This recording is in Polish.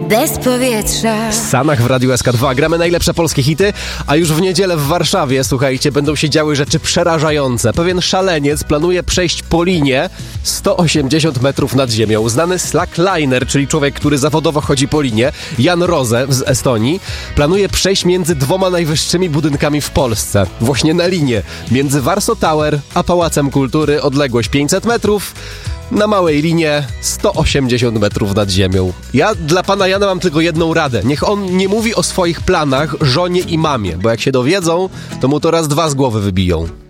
bez powietrza. Sanach w Radiu SK2 gramy najlepsze polskie hity, a już w niedzielę w Warszawie, słuchajcie, będą się działy rzeczy przerażające. Pewien szaleniec planuje przejść po linie 180 metrów nad ziemią. Znany slackliner, czyli człowiek, który zawodowo chodzi po linie, Jan Rose z Estonii, planuje przejść między dwoma najwyższymi budynkami w Polsce. Właśnie na linię między Warsaw Tower a Pałacem Kultury, odległość 500 metrów. Na małej linie 180 metrów nad ziemią. Ja dla pana Jana mam tylko jedną radę. Niech on nie mówi o swoich planach żonie i mamie, bo jak się dowiedzą, to mu to raz dwa z głowy wybiją.